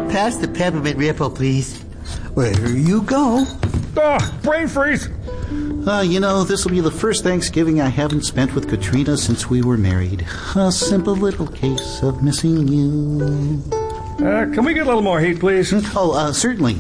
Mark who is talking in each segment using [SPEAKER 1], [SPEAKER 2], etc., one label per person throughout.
[SPEAKER 1] Pass the peppermint ripple, please.
[SPEAKER 2] There you go.
[SPEAKER 3] Brain freeze.
[SPEAKER 4] This will be the first Thanksgiving I haven't spent with Katrina since we were married. A simple little case of missing you.
[SPEAKER 3] Can we get a little more heat, please?
[SPEAKER 4] Certainly.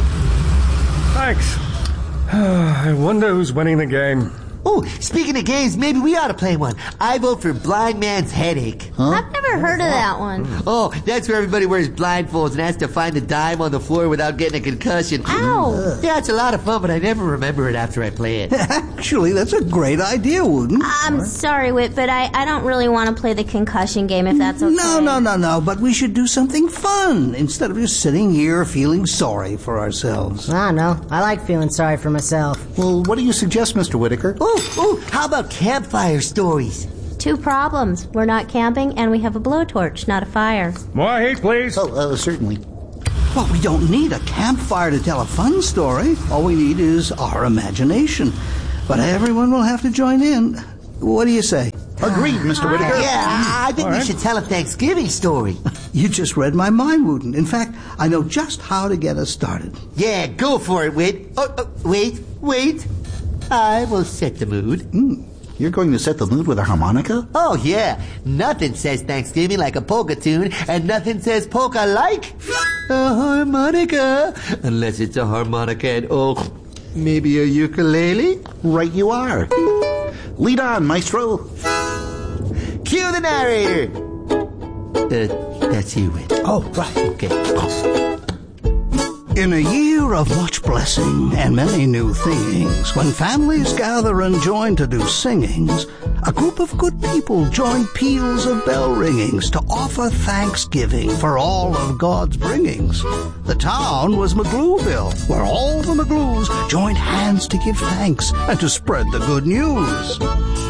[SPEAKER 3] Thanks. I wonder who's winning the game.
[SPEAKER 1] Oh, speaking of games, maybe we ought to play one. I vote for Blind Man's Headache.
[SPEAKER 5] Huh? I've never heard of that one.
[SPEAKER 1] Oh, that's where everybody wears blindfolds and has to find the dime on the floor without getting a concussion.
[SPEAKER 5] Ow!
[SPEAKER 1] Yeah, it's a lot of fun, but I never remember it after I play it.
[SPEAKER 2] Actually, that's a great idea, Wooten.
[SPEAKER 5] I'm sorry, Whit, but I don't really want to play the concussion game if that's okay.
[SPEAKER 2] No, but we should do something fun instead of just sitting here feeling sorry for ourselves.
[SPEAKER 6] I don't know. I like feeling sorry for myself.
[SPEAKER 4] Well, what do you suggest, Mr. Whitaker?
[SPEAKER 1] Oh, how about campfire stories?
[SPEAKER 5] 2 problems. We're not camping, and we have a blowtorch, not a fire.
[SPEAKER 3] More heat, please.
[SPEAKER 4] Certainly.
[SPEAKER 2] Well, we don't need a campfire to tell a fun story. All we need is our imagination. But everyone will have to join in. What do you say?
[SPEAKER 4] Agreed, Mr. Whitaker.
[SPEAKER 1] Yeah, I think we should tell a Thanksgiving story.
[SPEAKER 2] You just read my mind, Wooten. In fact, I know just how to get us started.
[SPEAKER 1] Yeah, go for it, Whit. Wait. I will set the mood.
[SPEAKER 4] You're going to set the mood with a harmonica?
[SPEAKER 1] Oh, yeah. Nothing says Thanksgiving like a polka tune, and nothing says polka like a harmonica. Unless it's a harmonica and, maybe a ukulele?
[SPEAKER 4] Right you are. Lead on, maestro.
[SPEAKER 1] Cue the narrator. That's you, Whit.
[SPEAKER 2] Oh, right.
[SPEAKER 1] Okay.
[SPEAKER 2] In a year of much blessing and many new thingings, when families gather and join to do singings, a group of good people joined peals of bell ringings to offer thanksgiving for all of God's bringings. The town was McGlooville, where all the McGloos joined hands to give thanks and to spread the good news.